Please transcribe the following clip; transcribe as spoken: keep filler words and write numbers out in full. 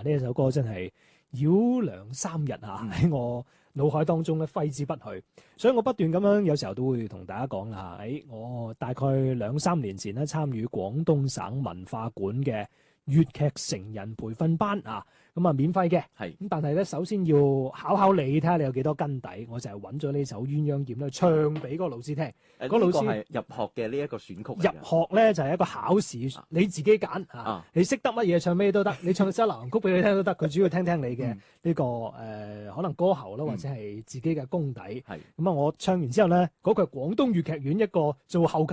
哇！呢首歌真係繞梁三日啊，喺、嗯、我腦海當中咧揮之不去，所以我不斷咁樣有時候都會同大家講啦嚇，誒我大概兩三年前咧參與廣東省文化館嘅粵劇成人培訓班啊，咁啊免費嘅，係咁但係咧首先要考考你，睇下你有幾多根底，我就係揾咗呢首鴛鴦劍咧唱俾嗰個老師聽。 誒， 嗰老師呢個係入學嘅呢一個選曲嚟嘅。 入學咧就係、是、一個考試，啊、你自己揀啊，啊，你識得乜嘢唱咩都得，你唱首流行曲俾你聽都得，佢主要聽聽你嘅呢、這個誒、呃、可能歌喉啦，或者係自己嘅功底。係咁啊，我唱完之後咧，嗰、那個係廣東粵劇院一個做後